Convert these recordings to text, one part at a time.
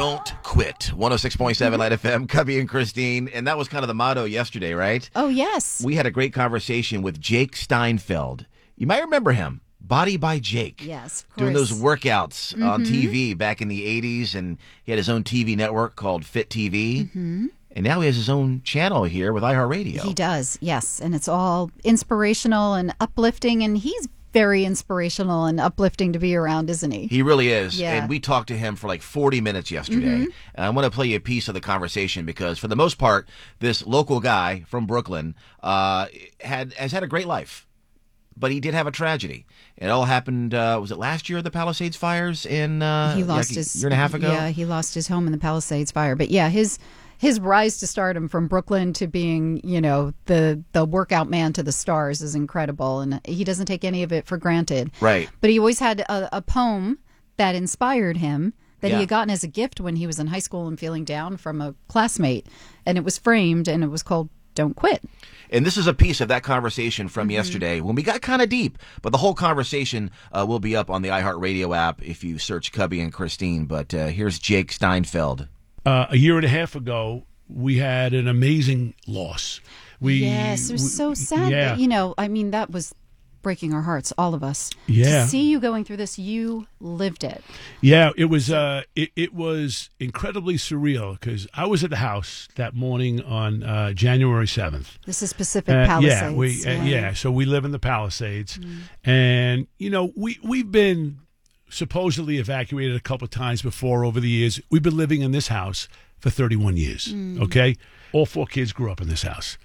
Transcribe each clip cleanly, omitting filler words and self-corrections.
Don't quit. 106.7 Light FM, Cubby and Christine. And that was kind of the motto yesterday, right? Oh, yes. We had a great conversation with Jake Steinfeld. You might remember him. Body by Jake. Yes, of course. Doing those workouts on TV back in the 80s. And he had his own TV network called Fit TV. And now he has his own channel here with iHeartRadio. He does, yes. And it's all inspirational and uplifting. And he's very inspirational and uplifting to be around, isn't he? He really is. Yeah. And we talked to him for like 40 minutes yesterday. And I want to play you a piece of the conversation because for the most part, this local guy from Brooklyn has had a great life. But he did have a tragedy. It all happened, was it last year, the Palisades fires in He lost like his a year and a half ago? Yeah, he lost his home in the Palisades fire. But yeah, his rise to stardom from Brooklyn to being, the workout man to the stars is incredible. And he doesn't take any of it for granted. Right. But he always had a poem that inspired him that Yeah. he had gotten as a gift when he was in high school and feeling down from a classmate. And it was framed and it was called Don't Quit. And this is a piece of that conversation from yesterday when we got kind of deep. But the whole conversation will be up on the iHeartRadio app if you search Cubby and Christine. But here's Jake Steinfeld. A year and a half ago, we had an amazing loss. Yes, it was so sad. Yeah. That, that was breaking our hearts, all of us. Yeah. To see you going through this, you lived it. Yeah, it was it was incredibly surreal because I was at the house that morning on January 7th. This is Pacific Palisades. So we live in the Palisades. And, we've been supposedly evacuated a couple of times before over the years. We've been living in this house for 31 years, okay? All 4 kids grew up in this house.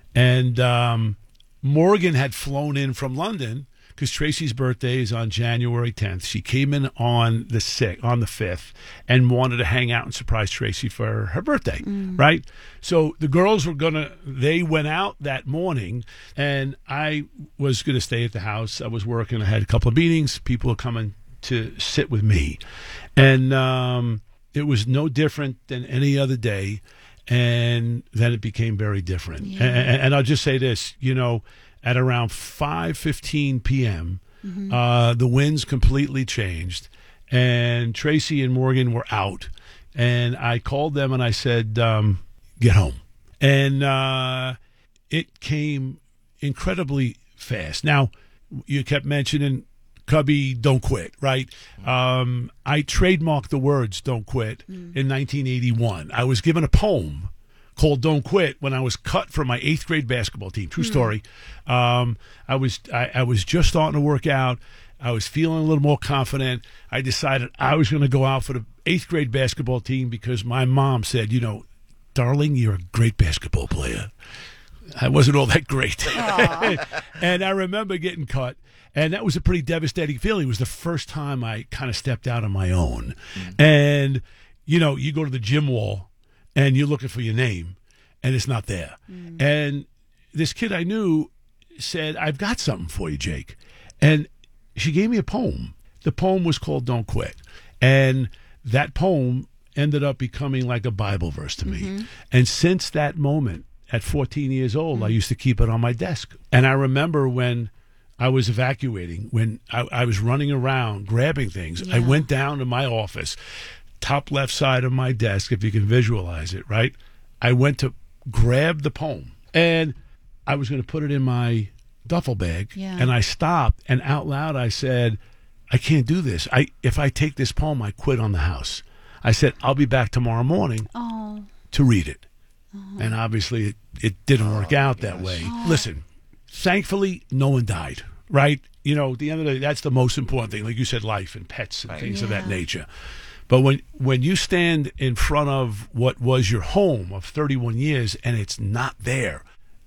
And Morgan had flown in from London because Tracy's birthday is on January 10th. She came in on the 5th and wanted to hang out and surprise Tracy for her birthday, right? So the girls they went out that morning and I was going to stay at the house. I was working. I had a couple of meetings. People were coming to sit with me. And it was no different than any other day. And then it became very different. Yeah. And I'll just say this, at around 5:15 p.m., the winds completely changed, and Tracy and Morgan were out. And I called them and I said, get home. And it came incredibly fast. Now, you kept mentioning, Cubby, don't quit, right? I trademarked the words "don't quit" in 1981. I was given a poem called "Don't Quit" when I was cut from my 8th grade basketball team. True story. I was just starting to work out. I was feeling a little more confident. I decided I was going to go out for the 8th grade basketball team because my mom said, darling, you're a great basketball player. I wasn't all that great. And I remember getting cut. And that was a pretty devastating feeling. It was the first time I kind of stepped out on my own. And, you go to the gym wall and you're looking for your name and it's not there. And this kid I knew said, I've got something for you, Jake. And she gave me a poem. The poem was called Don't Quit. And that poem ended up becoming like a Bible verse to me. And since that moment, at 14 years old, I used to keep it on my desk. And I remember when I was evacuating, when I was running around grabbing things. I went down to my office, top left side of my desk, if you can visualize it, right? I went to grab the poem, and I was going to put it in my duffel bag, and I stopped, and out loud I said, I can't do this. If I take this poem, I quit on the house. I said, I'll be back tomorrow morning to read it. And obviously it didn't work out that way. Listen, thankfully, no one died, right? At the end of the day, that's the most important thing. Like you said, life and pets and things of that nature. But when you stand in front of what was your home of 31 years and it's not there,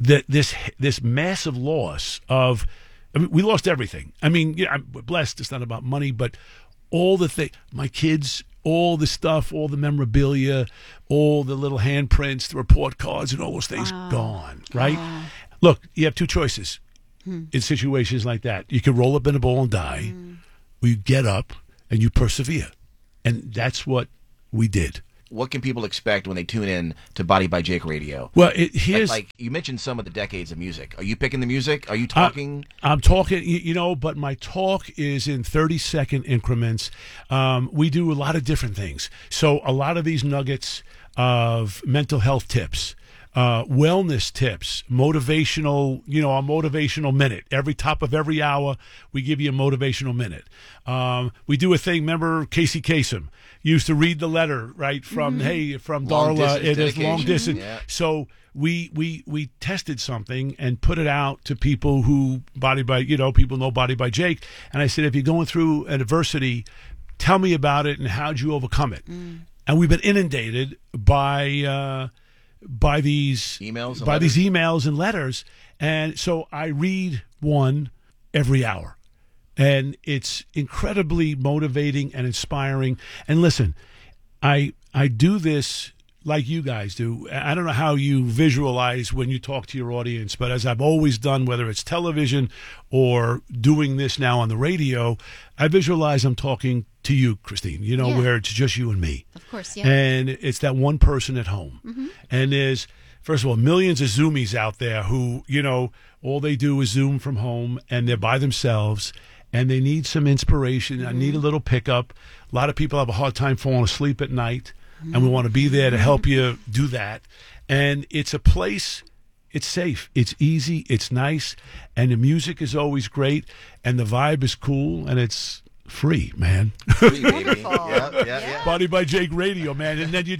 this massive loss of, we lost everything. I'm blessed. It's not about money, but all the things, my kids, all the stuff, all the memorabilia, all the little handprints, the report cards, and all those things gone, right? Look, you have 2 choices in situations like that. You can roll up in a ball and die, or you get up and you persevere. And that's what we did. what can people expect when they tune in to Body by Jake Radio? Well, here's like you mentioned some of the decades of music. Are you picking the music? Are you talking? I'm talking, but my talk is in 30-second increments. We do a lot of different things. So a lot of these nuggets of mental health tips, wellness tips, motivational, a motivational minute. Every top of every hour, we give you a motivational minute. We do a thing, remember Casey Kasem used to read the letter, right, from Darla. It is long distance. Yeah. So we tested something and put it out to people who people know Body by Jake. And I said, if you're going through an adversity, tell me about it and how'd you overcome it? And we've been inundated by these emails and letters. And so I read one every hour. And it's incredibly motivating and inspiring. And listen, I do this like you guys do. I don't know how you visualize when you talk to your audience, but as I've always done, whether it's television or doing this now on the radio, I visualize I'm talking to you, Christine, where it's just you and me. Of course, yeah. And it's that one person at home. And there's, first of all, millions of Zoomies out there who, all they do is Zoom from home and they're by themselves and they need some inspiration. I need a little pickup. A lot of people have a hard time falling asleep at night, and we want to be there to help you do that. And it's a place, it's safe, it's easy, it's nice, and the music is always great, and the vibe is cool, and it's free, man. Free, baby. Yeah. Body by Jake Radio, man. And then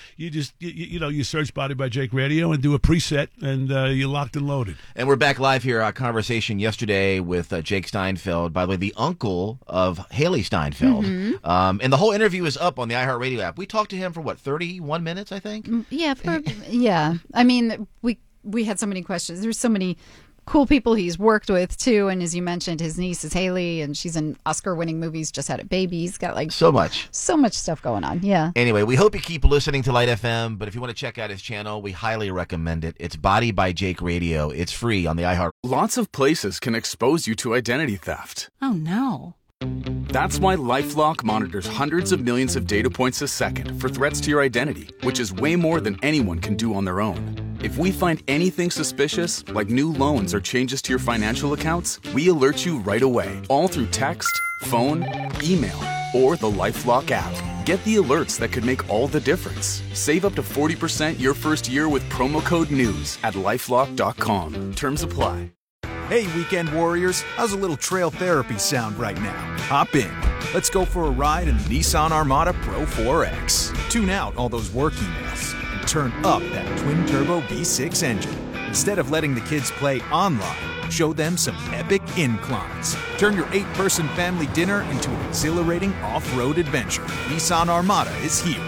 you search Body by Jake Radio and do a preset, and you're locked and loaded. And we're back live here. Our conversation yesterday with Jake Steinfeld, by the way, the uncle of Haley Steinfeld. And the whole interview is up on the iHeartRadio app. We talked to him for 31 minutes, I think. Yeah. I mean, we had so many questions. There's so many cool people he's worked with too, and as you mentioned, his niece is Haley, and she's in Oscar-winning movies. Just had a baby. He's got so much stuff going on. Yeah. Anyway, we hope you keep listening to Light FM. But if you want to check out his channel, we highly recommend it. It's Body by Jake Radio. It's free on the iHeart. Lots of places can expose you to identity theft. Oh no. That's why LifeLock monitors hundreds of millions of data points a second for threats to your identity, which is way more than anyone can do on their own. If we find anything suspicious, like new loans or changes to your financial accounts, we alert you right away, all through text, phone, email, or the LifeLock app. Get the alerts that could make all the difference. Save up to 40% your first year with promo code NEWS at LifeLock.com. Terms apply. Hey, weekend warriors, how's a little trail therapy sound right now? Hop in. Let's go for a ride in the Nissan Armada Pro 4X. Tune out all those work emails and turn up that twin-turbo V6 engine. Instead of letting the kids play online, show them some epic inclines. Turn your 8-person family dinner into an exhilarating off-road adventure. Nissan Armada is here.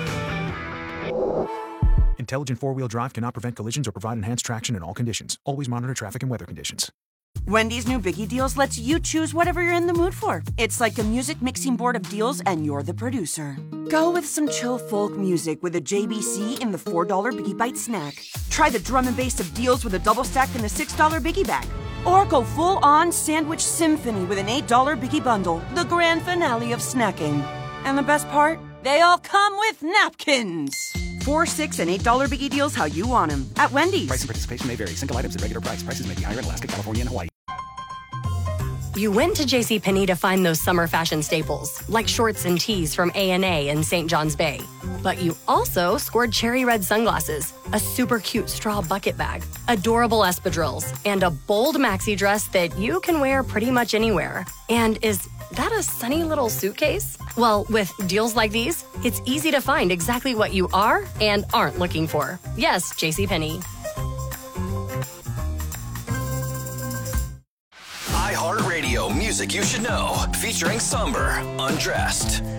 Intelligent four-wheel drive cannot prevent collisions or provide enhanced traction in all conditions. Always monitor traffic and weather conditions. Wendy's new Biggie Deals lets you choose whatever you're in the mood for. It's like a music mixing board of deals, and you're the producer. Go with some chill folk music with a JBC in the $4 Biggie Bite snack. Try the drum and bass of deals with a double stack in the $6 Biggie Bag. Or go full-on sandwich symphony with an $8 Biggie Bundle, the grand finale of snacking. And the best part? They all come with napkins. $4, $6, and $8 Biggie Deals how you want them at Wendy's. Price and participation may vary. Single items at regular price. Prices may be higher in Alaska, California, and Hawaii. You went to JCPenney to find those summer fashion staples, like shorts and tees from A&A in St. John's Bay. But you also scored cherry red sunglasses, a super cute straw bucket bag, adorable espadrilles, and a bold maxi dress that you can wear pretty much anywhere. And is that a sunny little suitcase? Well, with deals like these, it's easy to find exactly what you are and aren't looking for. Yes, JCPenney. iHeartRadio Music You Should Know, featuring Somber, Undressed.